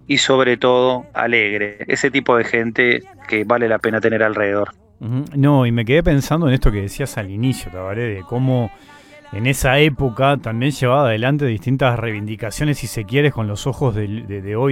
y sobre todo alegre. Ese tipo de gente que vale la pena tener alrededor. Ujú. No, y me quedé pensando en esto que decías al inicio, Tabaré, de cómo en esa época también llevaba adelante distintas reivindicaciones, si se quiere, con los ojos de hoy